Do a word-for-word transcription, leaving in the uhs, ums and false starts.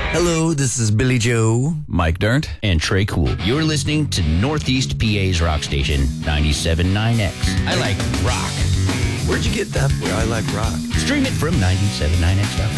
Hello, this is Billy Joe, Mike Dirnt, and Trey Cool. You're listening to Northeast P A's rock station, ninety-seven point nine X. I like rock. Where'd you get that? Where I like rock. Stream it from nine seven nine X dot com.